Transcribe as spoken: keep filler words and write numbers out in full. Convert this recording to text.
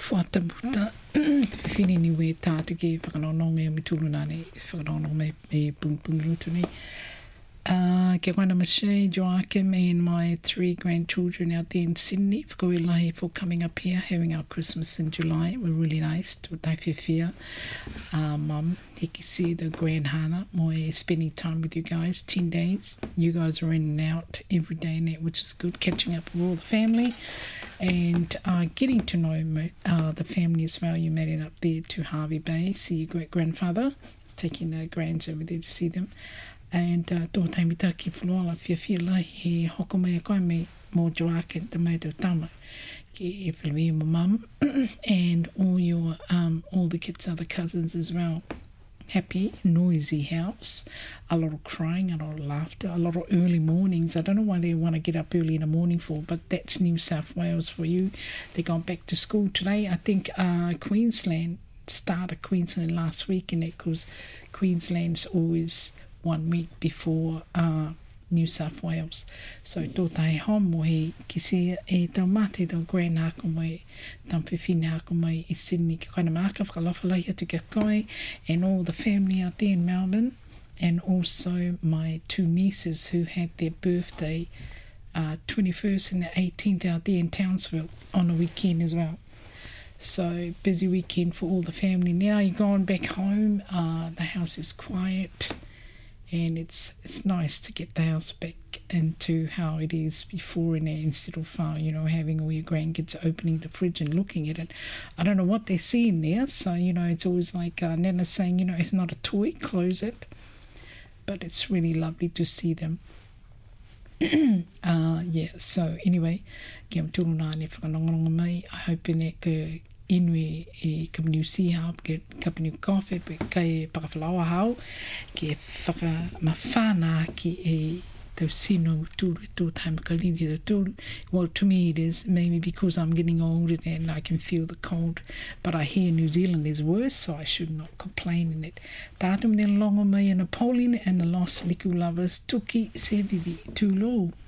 whatamuta whini ni we tātu ki whakanonong e mi tūru nāne whakanonong me me pung rutu ni. Uh, kia koana Mache, Joachim and my three grandchildren out there in Sydney. Whakawelahi for coming up here, having our Christmas in July. It was really nice. To taiwhiwhia. Uh, Mum, hiki see the grand hana. Moi spending time with you guys. ten days. You guys are in and out every day and that, which is good. Catching up with all the family. And uh, getting to know uh, the family as well. You made it up there to Harvey Bay. See your great-grandfather. Taking the grands over there to see them. And tō taimita ki whaloala whiawhia lai he hoko mea koe me mō Joaquin te mei tau tama ki e whalui mo mum and all your um all the kids, other cousins as well. Happy, noisy house, a lot of crying, a lot of laughter, a lot of early mornings. I don't know why they want to get up early in the morning for, but that's New South Wales for you. They gone back to school today. I think uh, Queensland started Queensland last week, and that because Queensland's always one week before uh, New South Wales. So tō tai homo he ki se e tau mate tau grand hako mai, tampewhine hako mai i Sydney ki kaina maka whakalawhalai atu kia koe and all the family out there in Melbourne, and also my two nieces who had their birthday uh, twenty-first and the eighteenth out there in Townsville on a weekend as well. So busy weekend for all the family. Now you're going back home, uh, the house is quiet. And it's it's nice to get the house back into how it is before in there instead of, uh, you know, having all your grandkids opening the fridge and looking at it. I don't know what they see in there. So, you know, it's always like uh, Nana saying, you know, it's not a toy, close it. But it's really lovely to see them. uh, yeah, so anyway, kia tūru nāne whakanongononga mai. I hope in it inui e kapaniusi hao ke kapaniu kofi pe kai pakawhalawa hao ke whaka mawhana ki e tau sino tūru tō taima kalini tō tūru. Well, to me it is, maybe because I'm getting older and I can feel the cold, but I hear New Zealand is worse, so I should not complain in it. Tātum ne longa mai e Napoleon and the lost liku lovers tuki se vivi tūlo.